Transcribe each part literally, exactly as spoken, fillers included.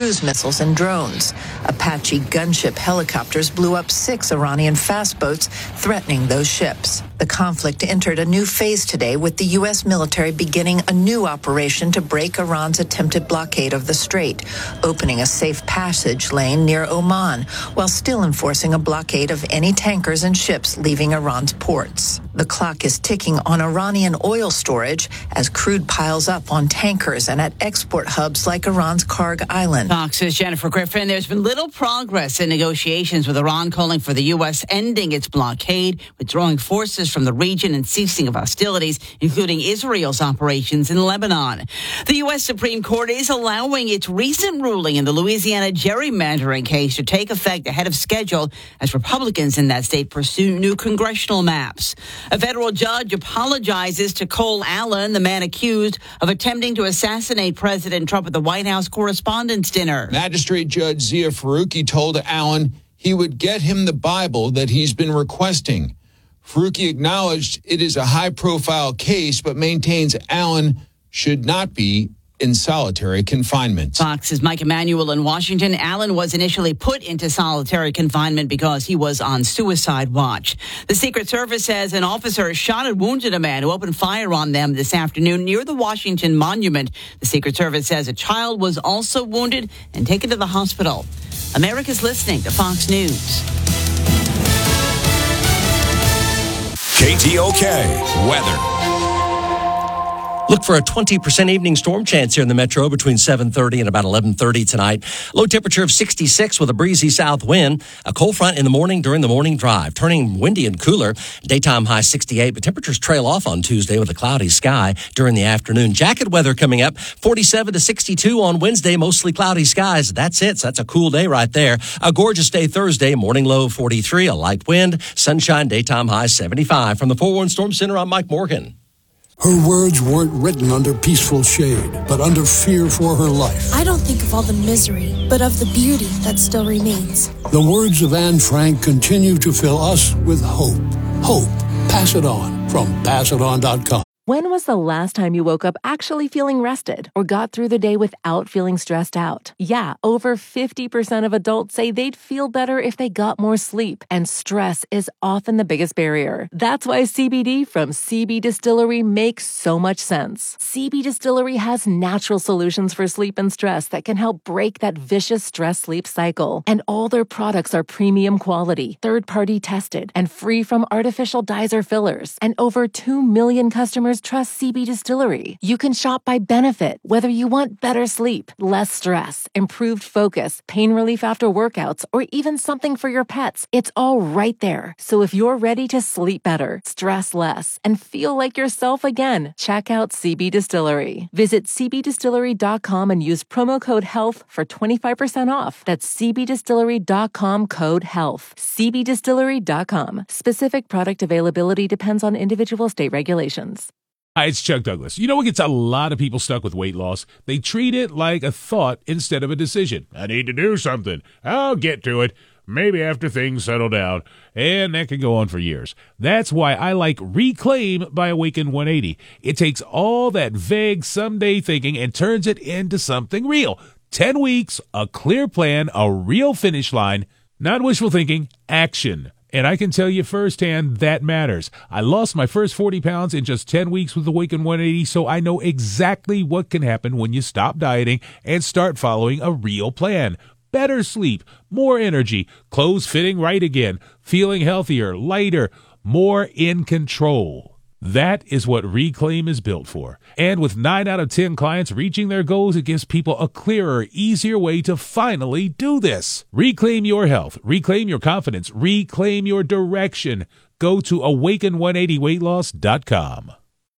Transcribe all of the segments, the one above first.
cruise missiles and drones. Apache gunship helicopters blew up six Iranian fast boats, threatening those ships. The conflict entered a new phase today with the U S military beginning a new operation to break Iran's attempted blockade of the strait, opening a safe passage lane near Oman, while still enforcing a blockade of any tankers and ships leaving Iran's ports. The clock is ticking on Iranian oil storage as crude piles up on tankers and at export hubs like Iran's Karg Island. Fox's Jennifer Griffin. There's been little progress in negotiations with Iran calling for the U S ending its blockade, withdrawing forces from the region and ceasing of hostilities, including Israel's operations in Lebanon. The U S Supreme Court is allowing its recent ruling in the Louisiana gerrymandering case to take effect ahead of schedule as Republicans in that state pursue new congressional maps. A federal judge apologizes to Cole Allen, the man accused of attempting to assassinate President Trump at the White House Correspondents' Dinner. Magistrate Judge Zia Faruqi told Allen he would get him the Bible that he's been requesting. Faruqi acknowledged it is a high-profile case, but maintains Allen should not be in solitary confinement. Fox's Mike Emanuel in Washington. Allen was initially put into solitary confinement because he was on suicide watch. The Secret Service says an officer shot and wounded a man who opened fire on them this afternoon near the Washington Monument. The Secret Service says a child was also wounded and taken to the hospital. America's listening to Fox News. K T O K weather. Look for a twenty percent evening storm chance here in the metro between seven thirty and about eleven thirty tonight. Low temperature of sixty-six with a breezy south wind. A cold front in the morning during the morning drive, turning windy and cooler. Daytime high sixty-eight, but temperatures trail off on Tuesday with a cloudy sky during the afternoon. Jacket weather coming up, forty-seven to sixty-two on Wednesday, mostly cloudy skies. That's it. So that's a cool day right there. A gorgeous day Thursday, morning low forty-three, a light wind, sunshine, daytime high seventy-five. From the four one Storm Center, I'm Mike Morgan. Her words weren't written under peaceful shade, but under fear for her life. I don't think of all the misery, but of the beauty that still remains. The words of Anne Frank continue to fill us with hope. Hope. Pass it on from pass it on dot com. When was the last time you woke up actually feeling rested or got through the day without feeling stressed out? Yeah, over fifty percent of adults say they'd feel better if they got more sleep, and stress is often the biggest barrier. That's why C B D from C B Distillery makes so much sense. C B Distillery has natural solutions for sleep and stress that can help break that vicious stress-sleep cycle. And all their products are premium quality, third-party tested, and free from artificial dyes or fillers. And over two million customers trust C B Distillery. You can shop by benefit, whether you want better sleep, less stress, improved focus, pain relief after workouts, or even something for your pets. It's all right there. So if you're ready to sleep better, stress less, and feel like yourself again, check out C B Distillery. Visit c b distillery dot com and use promo code HEALTH for twenty-five percent off. That's c b distillery dot com code HEALTH. c b distillery dot com. Specific product availability depends on individual state regulations. Hi, it's Chuck Douglas. You know what gets a lot of people stuck with weight loss? They treat it like a thought instead of a decision. I need to do something. I'll get to it. Maybe after things settle down. And that can go on for years. That's why I like Reclaim by Awaken one eighty. It takes all that vague someday thinking and turns it into something real. Ten weeks, a clear plan, a real finish line. Not wishful thinking, action. And I can tell you firsthand, that matters. I lost my first forty pounds in just ten weeks with Awaken one eighty, so I know exactly what can happen when you stop dieting and start following a real plan. Better sleep, more energy, clothes fitting right again, feeling healthier, lighter, more in control. That is what Reclaim is built for. And with nine out of ten clients reaching their goals, it gives people a clearer, easier way to finally do this. Reclaim your health. Reclaim your confidence. Reclaim your direction. Go to awaken one eighty weight loss dot com.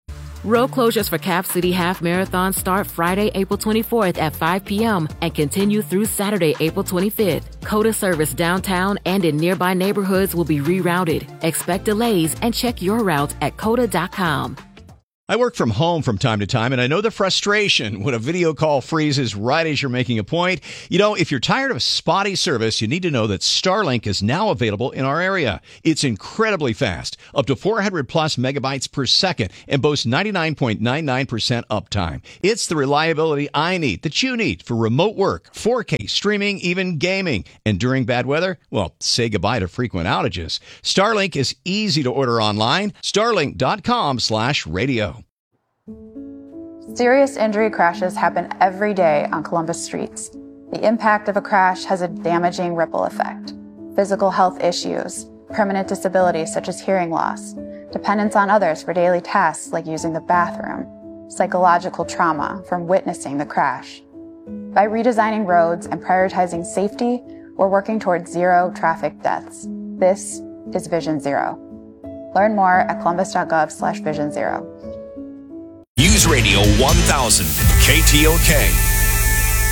Road closures for Cap City Half Marathon start Friday, April twenty-fourth at five p.m. and continue through Saturday, April twenty-fifth. COTA service downtown and in nearby neighborhoods will be rerouted. Expect delays and check your route at cota dot com. I work from home from time to time, and I know the frustration when a video call freezes right as you're making a point. You know, if you're tired of spotty service, you need to know that Starlink is now available in our area. It's incredibly fast, up to four hundred plus megabytes per second, and boasts ninety-nine point nine nine percent uptime. It's the reliability I need, that you need, for remote work, four K streaming, even gaming. And during bad weather, well, say goodbye to frequent outages. Starlink is easy to order online. Starlink.com slash radio. Serious injury crashes happen every day on Columbus streets. The impact of a crash has a damaging ripple effect. Physical health issues, permanent disabilities such as hearing loss, dependence on others for daily tasks like using the bathroom, psychological trauma from witnessing the crash. By redesigning roads and prioritizing safety, we're working towards zero traffic deaths. This is Vision Zero. Learn more at columbus.gov slash vision zero. News Radio one thousand, K T O K.